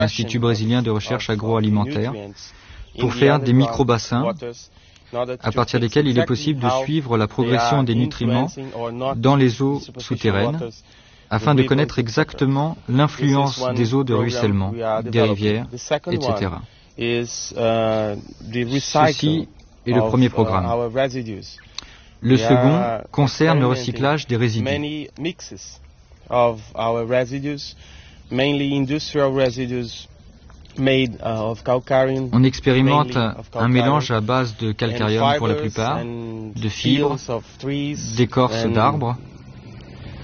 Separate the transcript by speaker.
Speaker 1: l'Institut brésilien de recherche agroalimentaire, pour faire des micro-bassins à partir desquels il est possible de suivre la progression des nutriments dans les eaux souterraines, afin de connaître exactement l'influence des eaux de ruissellement, des rivières, etc. Ceci est le premier programme. Le second concerne le recyclage des résidus. On expérimente un mélange à base de calcarium pour la plupart, de fibres, d'écorces d'arbres